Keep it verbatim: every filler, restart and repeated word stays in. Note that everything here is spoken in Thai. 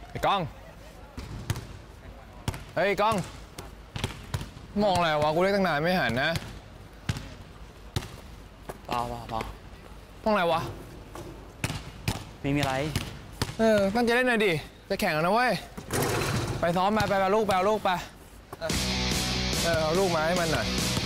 ไอ้ก้องเฮ้ยก้องมองอะไรวะกูเรียกตั้งนานไม่หันนะเปล่าเปล่าเปล่ามองอะไรวะไม่มีอะไรเออตั้งใจเล่นหน่อยดิจะแข่งแล้วนะเว้ยไปซ้อมมาไปเอาลูกไปเอาลูกไปเออเอาลูกมาให้มันหน่อย